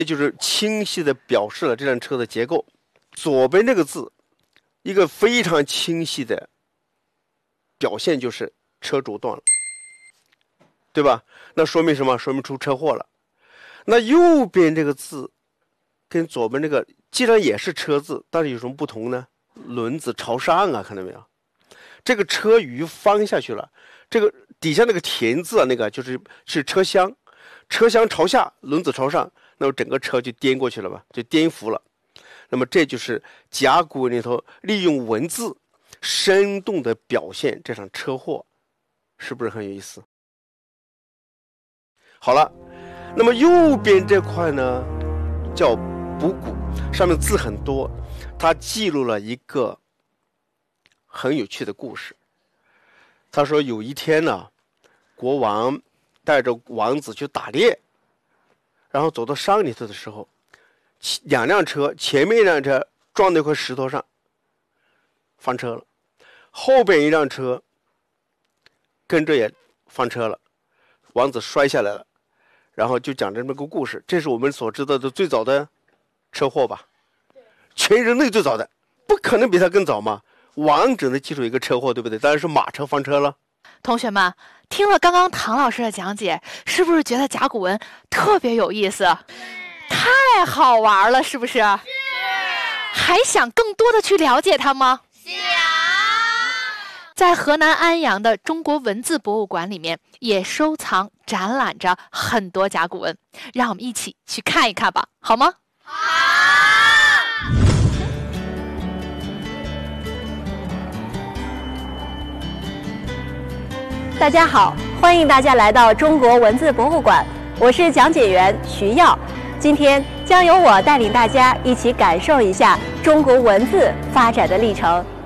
也就是清晰的表示了这辆车的结构。左边这个字，一个非常清晰的表现就是车主断了，对吧？那说明什么？说明出车祸了。那右边这个字跟左边这个既然也是车字，但是有什么不同呢？轮子朝上啊，看到没有？这个车鱼翻下去了，这个底下那个田字啊，那个是车厢，车厢朝下，轮子朝上，那么整个车就颠过去了吧，就颠覆了。那么这就是甲骨文里头利用文字生动的表现这场车祸，是不是很有意思？好了，那么右边这块呢叫卜骨，上面字很多，它记录了一个很有趣的故事。他说有一天呢，国王带着王子去打猎，然后走到山里头的时候，两辆车，前面一辆车撞到一块石头上翻车了，后边一辆车跟着也翻车了，王子摔下来了，然后就讲这么个故事。这是我们所知道的最早的车祸吧？全人类最早的，不可能比他更早嘛。王只能记住一个车祸，对不对？当然是马车翻车了。 同学们听了刚刚唐老师的讲解，是不是觉得甲骨文特别有意思？太好玩了，是不是？是。还想更多的去了解它吗？想。在河南安阳的中国文字博物馆里面，也收藏展览着很多甲骨文，让我们一起去看一看吧，好吗？好。 大家好，欢迎大家来到中国文字博物馆，我是讲解员徐耀。今天将由我带领大家一起感受一下中国文字发展的历程。